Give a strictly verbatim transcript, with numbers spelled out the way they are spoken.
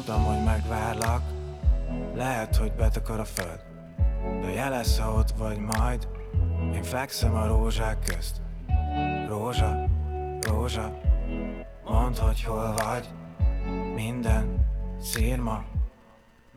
Tudtam, hogy megvárlak, lehet, hogy betakar a föld, de jelesz, ha ott vagy majd. Én fekszem a rózsák közt. Rózsa, rózsa, mondd, hogy hol vagy. Minden szírma